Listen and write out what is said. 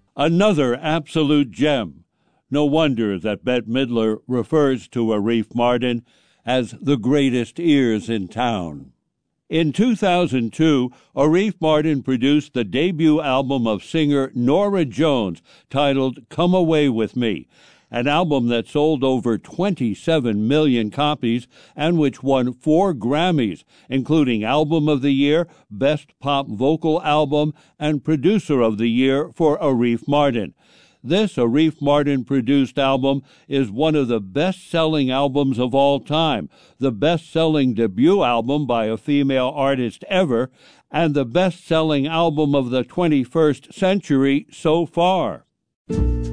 Another absolute gem. No wonder that Bette Midler refers to Arif Mardin as the greatest ears in town. In 2002, Arif Mardin produced the debut album of singer Norah Jones, titled Come Away With Me, an album that sold over 27 million copies and which won 4 Grammys, including Album of the Year, Best Pop Vocal Album, and Producer of the Year for Arif Mardin. This Arif Mardin-produced album is one of the best-selling albums of all time, the best-selling debut album by a female artist ever, and the best-selling album of the 21st century so far.